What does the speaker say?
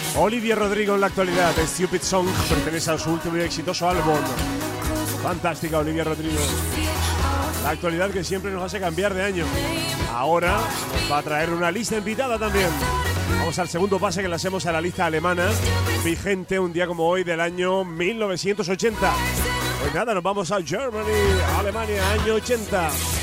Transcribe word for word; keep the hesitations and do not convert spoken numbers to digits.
Olivia Rodrigo en la actualidad, Stupid Song, pertenece a su último y exitoso álbum. Fantástica Olivia Rodrigo. La actualidad que siempre nos hace cambiar de año. Ahora nos va a traer una lista invitada también. Vamos al segundo pase que le hacemos a la lista alemana, vigente un día como hoy del año mil novecientos ochenta. Pues nada, nos vamos a Germany, Alemania, año ochenta.